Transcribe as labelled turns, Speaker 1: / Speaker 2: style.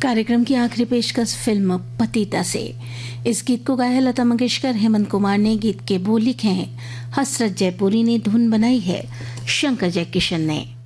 Speaker 1: कार्यक्रम की आखिरी पेशकश फिल्म पतिता से। इस गीत को गाया है लता मंगेशकर, हेमंत कुमार ने। गीत के बोल लिखे हैं हसरत जयपुरी ने, धुन बनाई है शंकर जयकिशन ने।